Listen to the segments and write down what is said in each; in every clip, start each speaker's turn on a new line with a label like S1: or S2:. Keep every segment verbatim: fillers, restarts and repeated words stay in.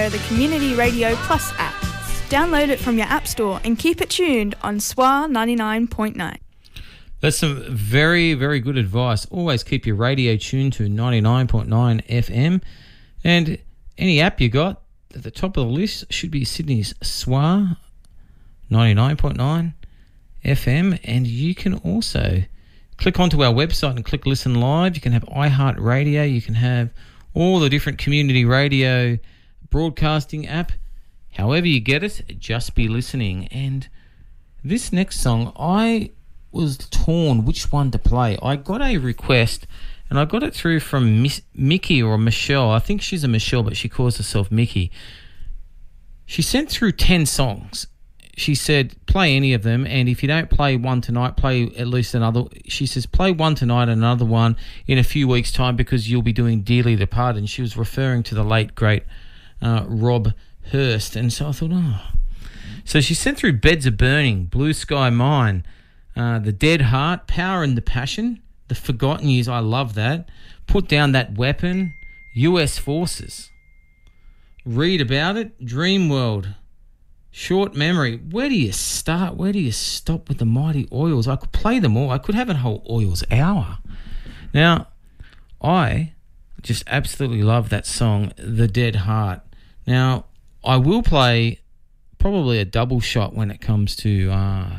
S1: the Community Radio Plus app. Download it from your app store and keep it tuned on S W A ninety-nine point nine.
S2: That's some very, very good advice. Always keep your radio tuned to ninety-nine point nine F M. And any app you got, at the top of the list should be Sydney's S W A ninety-nine point nine F M. And you can also click onto our website and click Listen Live. You can have iHeartRadio. You can have all the different community radio broadcasting app. However you get it, just be listening. And this next song, I was torn which one to play. I got a request, and I got it through from Miss Mickey or Michelle. I think she's a Michelle, but she calls herself Mickey. She sent through ten songs. She said, play any of them, and if you don't play one tonight, play at least another. She says, play one tonight and another one in a few weeks' time because you'll be doing Dearly Departed. And she was referring to the late, great uh, Rob Hurst. And so I thought, oh. So she sent through Beds of Burning, Blue Sky Mine, uh, The Dead Heart, Power and the Passion, The Forgotten Years, I love that, Put Down That Weapon, U S Forces, Read About It, Dream World, Short Memory. Where do you start? Where do you stop with the Mighty Oils? I could play them all. I could have a whole Oils hour. Now, I just absolutely love that song, The Dead Heart. Now, I will play probably a double shot when it comes to uh,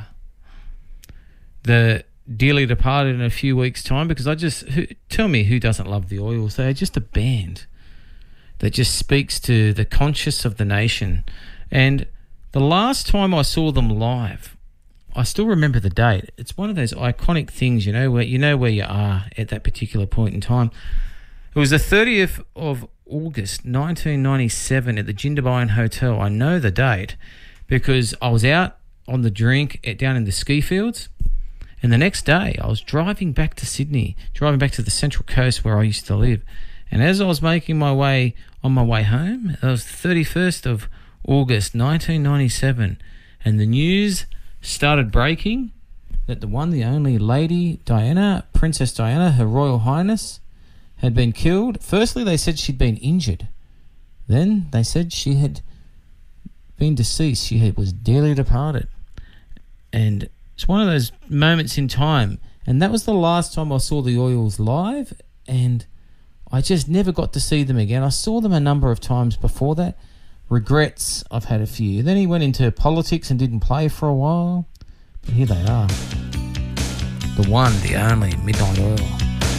S2: the Dearly Departed in a few weeks' time, because I just, who, tell me who doesn't love the Oils? They're just a band that just speaks to the conscience of the nation. And the last time I saw them live, I still remember the date. It's one of those iconic things, you know, where you know where you are at that particular point in time. It was the thirtieth of August nineteen ninety-seven at the Jindabyne Hotel. I know the date because I was out on the drink at, down in the ski fields, and the next day I was driving back to Sydney, driving back to the Central Coast where I used to live. And as I was making my way on my way home, it was the thirty-first of August nineteen ninety-seven, and the news started breaking that the one, the only Lady Diana, Princess Diana, Her Royal Highness, had been killed. Firstly, they said she'd been injured. Then they said she had been deceased. She had, was dearly departed. And it's one of those moments in time. And that was the last time I saw the Oils live, and I just never got to see them again. I saw them a number of times before that. Regrets, I've had a few. Then he went into politics and didn't play for a while. But here they are. The one, the only, Midnight Oil.